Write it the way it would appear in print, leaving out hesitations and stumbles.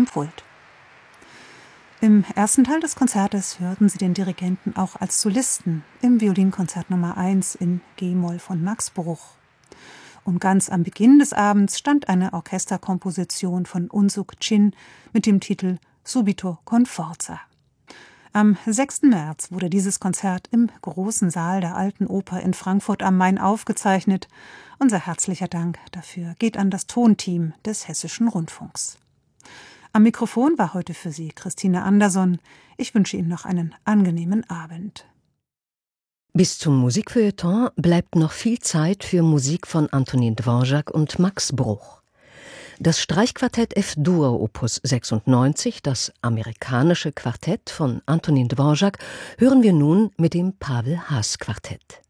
Pult. Im ersten Teil des Konzertes hörten Sie den Dirigenten auch als Solisten im Violinkonzert Nummer 1 in G-Moll von Max Bruch. Und ganz am Beginn des Abends stand eine Orchesterkomposition von Unsuk Chin mit dem Titel Subito con forza. Am 6. März wurde dieses Konzert im großen Saal der Alten Oper in Frankfurt am Main aufgezeichnet. Unser herzlicher Dank dafür geht an das Tonteam des Hessischen Rundfunks. Am Mikrofon war heute für Sie Christine Anderson. Ich wünsche Ihnen noch einen angenehmen Abend. Bis zum Musikfeuilleton bleibt noch viel Zeit für Musik von Antonin Dvorak und Max Bruch. Das Streichquartett F-Dur Opus 96, das amerikanische Quartett von Antonin Dvorak, hören wir nun mit dem Pavel Haas Quartett.